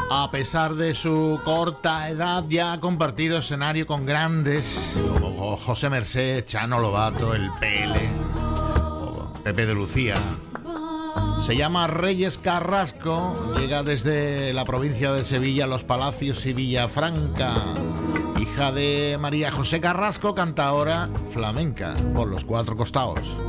A pesar de su corta edad, ya ha compartido escenario con grandes como José Mercé, Chano Lobato, El Pele o Pepe de Lucía. Se llama Reyes Carrasco, llega desde la provincia de Sevilla, Los Palacios y Villafranca. Hija de María José Carrasco, canta ahora flamenca por los 4 costados.